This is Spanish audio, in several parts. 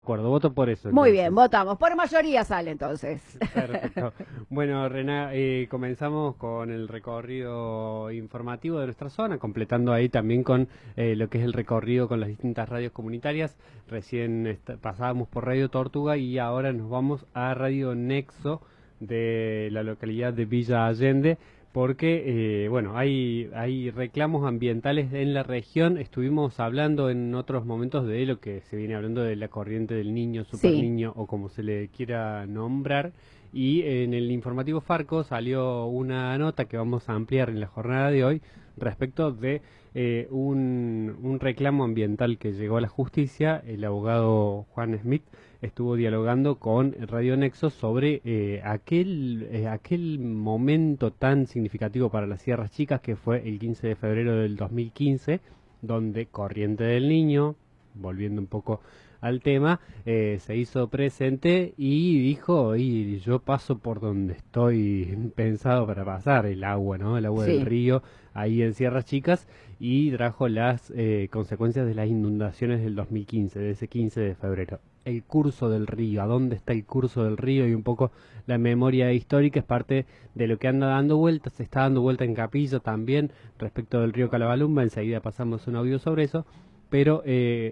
acuerdo, voto por eso Muy bien, entonces. votamos. Por mayoría sale entonces. Perfecto. Bueno, Rená, comenzamos con el recorrido informativo de nuestra zona, completando ahí también con lo que es el recorrido con las distintas radios comunitarias. Recién pasábamos por Radio Tortuga y ahora nos vamos a Radio Nexo de la localidad de Villa Allende, porque bueno, hay reclamos ambientales en la región. Estuvimos hablando en otros momentos de lo que se viene hablando de la corriente del niño, super Sí. niño o como se le quiera nombrar. Y en el informativo Farco salió una nota que vamos a ampliar en la jornada de hoy respecto de un reclamo ambiental que llegó a la justicia. El abogado Juan Smith estuvo dialogando con Radio Nexo sobre aquel momento tan significativo para las Sierras Chicas que fue el 15 de febrero del 2015, donde Corriente del Niño, volviendo un poco al tema, se hizo presente y dijo, y yo paso por donde estoy pensado para pasar, el agua, ¿no? El agua del Sí. río, ahí en Sierras Chicas, y trajo las consecuencias de las inundaciones del 2015, de ese 15 de febrero. El curso del río, a dónde está el curso del río, y un poco la memoria histórica es parte de lo que anda dando vueltas, se está dando vuelta en Capilla también respecto del río Calabalumba. Enseguida pasamos un audio sobre eso, pero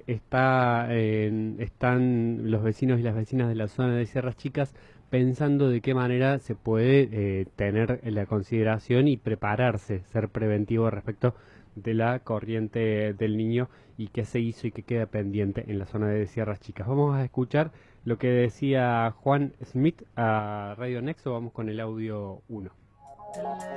están los vecinos y las vecinas de la zona de Sierras Chicas pensando de qué manera se puede tener en la consideración y prepararse, ser preventivo respecto de la corriente del niño y qué se hizo y qué queda pendiente en la zona de Sierras Chicas. Vamos a escuchar lo que decía Juan Smith a Radio Nexo. Vamos con el audio 1.